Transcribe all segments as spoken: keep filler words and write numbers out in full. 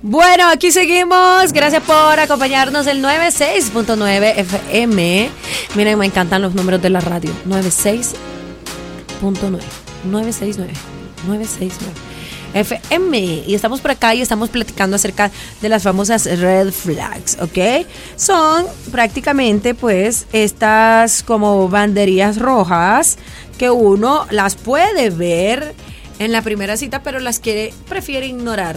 Bueno, aquí seguimos. Gracias por acompañarnos el noventa y seis punto nueve F M. Miren, me encantan los números de la radio. noventa y seis punto nueve. novecientos sesenta y nueve. novecientos sesenta y nueve. F M. Y estamos por acá y estamos platicando acerca de las famosas red flags, ¿ok? Son prácticamente pues estas como banderías rojas que uno las puede ver en la primera cita, pero las quiere, prefiere ignorar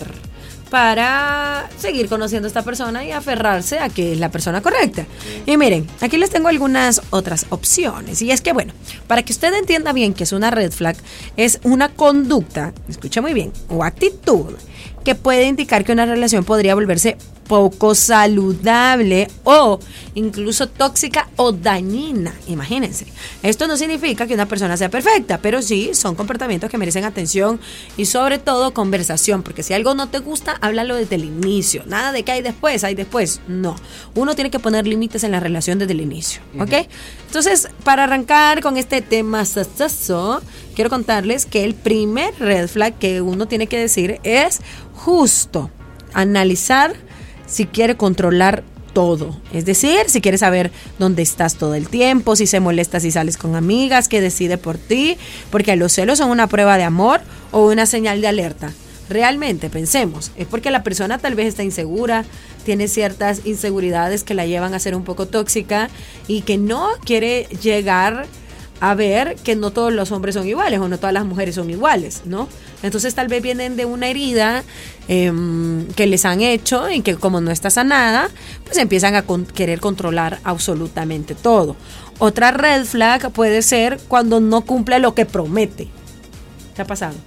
para seguir conociendo a esta persona y aferrarse a que es la persona correcta. Y miren, aquí les tengo algunas otras opciones. Y es que, bueno, para que usted entienda bien que es una red flag, es una conducta, escucha muy bien, o actitud que puede indicar que una relación podría volverse poco saludable o incluso tóxica o dañina. Imagínense. Esto no significa que una persona sea perfecta, pero sí son comportamientos que merecen atención y sobre todo conversación, porque si algo no te gusta, háblalo desde el inicio. Nada de que hay después, hay después. No. Uno tiene que poner límites en la relación desde el inicio, ¿ok? Uh-huh. Entonces, para arrancar con este tema sasazo, quiero contarles que el primer red flag que uno tiene que decir es justo analizar si quiere controlar todo. Es decir, si quiere saber dónde estás todo el tiempo, si se molesta si sales con amigas, que decide por ti, porque los celos son una prueba de amor o una señal de alerta. Realmente, pensemos, es porque la persona tal vez está insegura, tiene ciertas inseguridades que la llevan a ser un poco tóxica y que no quiere llegar a ver que no todos los hombres son iguales o no todas las mujeres son iguales, ¿no? Entonces tal vez vienen de una herida eh, que les han hecho y que como no está sanada, pues empiezan a con- querer controlar absolutamente todo. Otra red flag puede ser cuando no cumple lo que promete. ¿Qué ha pasado?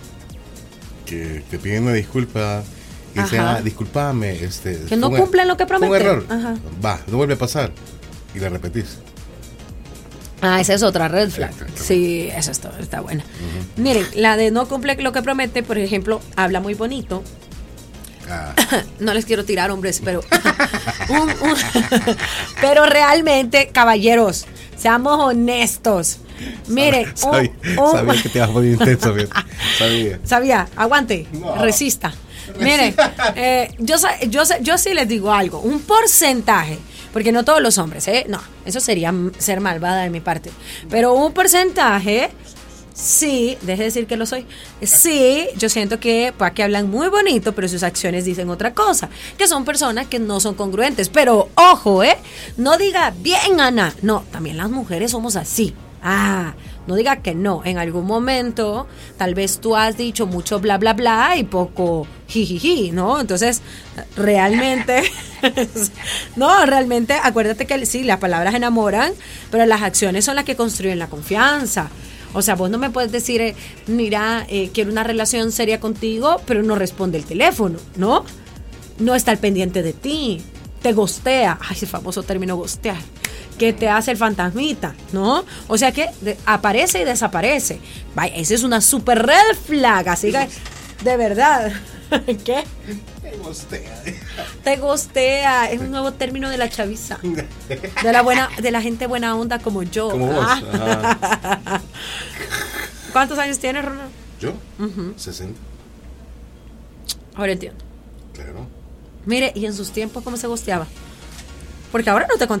Que te piden una disculpa y dicen, ah, discúlpame. Este, que no cumplen lo que prometen. Un error. Ajá. Va, no vuelve a pasar. Y la repetís. Ah, esa es otra red flag. Sí, esa está, está buena. Uh-huh. Miren, la de no cumple lo que promete, por ejemplo, habla muy bonito. Ah. No les quiero tirar, hombres, pero un, un, pero realmente, caballeros, seamos honestos. Miren, sabía, un, un, sabía que te ibas a poner intenso. Sabía. Sabía, aguante, no. resista. Miren, eh, yo, yo, yo sí les digo algo, un porcentaje. Porque no todos los hombres, ¿eh? No, eso sería ser malvada de mi parte. Pero un porcentaje, sí, deje de decir que lo soy. Sí, yo siento que, para que hablan muy bonito, pero sus acciones dicen otra cosa. Que son personas que no son congruentes. Pero, ojo, ¿eh? No diga, bien, Ana. No, también las mujeres somos así. Ah, no diga que no. En algún momento, tal vez tú has dicho mucho bla, bla, bla y poco jijiji, ¿no? Entonces, realmente, no, realmente, acuérdate que sí, las palabras enamoran, pero las acciones son las que construyen la confianza. O sea, vos no me puedes decir, eh, mira, eh, quiero una relación seria contigo, pero no responde el teléfono, ¿no? No está al pendiente de ti, te gostea. Ay, ese famoso término gostear. Que te hace el fantasmita, ¿no? O sea que de, aparece y desaparece. Vaya, esa es una super red flag, así que, de verdad. ¿Qué? Te gostea. Te gostea, es un nuevo término de la chaviza. De la buena, de la gente buena onda como yo. Como vos. Ah. ¿Cuántos años tienes, Ronald? ¿Yo? Uh-huh. sesenta. Ahora entiendo. Claro. Mire, ¿y en sus tiempos cómo se gosteaba? Porque ahora no te